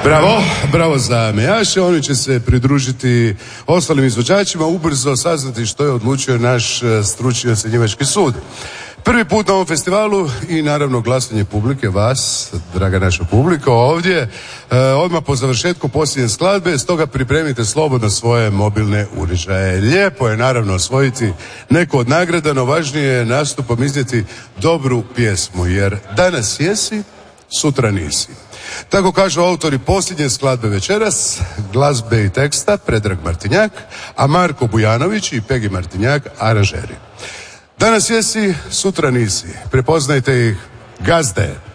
Bravo za Mejaše, oni će se pridružiti ostalim izvođačima, ubrzo saznati što je odlučio naš stručni ocjenjivački sud. Prvi put na ovom festivalu i naravno glasanje publike, vas, draga naša publika, ovdje, odmah po završetku posljednje skladbe, stoga pripremite slobodno svoje mobilne uređaje. Lijepo je naravno osvojiti neku od nagrada, no važnije je nastupom iznijeti dobru pjesmu, jer danas jesi, sutra nisi. Tako kažu autori posljednje skladbe večeras, glazbe i teksta Predrag Martinjak, a Marko Bujanović i Pegi Martinjak aranžeri. Danas jesi, sutra nisi. Prepoznajte ih, gazde.